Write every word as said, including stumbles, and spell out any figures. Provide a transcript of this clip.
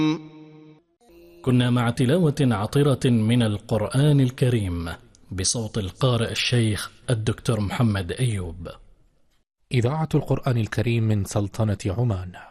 كنا مع تلاوة عطرة من القرآن الكريم بصوت القارئ الشيخ الدكتور محمد أيوب. إذاعة القرآن الكريم من سلطنة عمان.